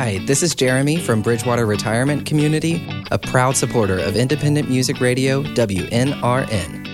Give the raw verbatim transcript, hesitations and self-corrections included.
Hi, this is Jeremy from Bridgewater Retirement Community, a proud supporter of independent music radio W N R N.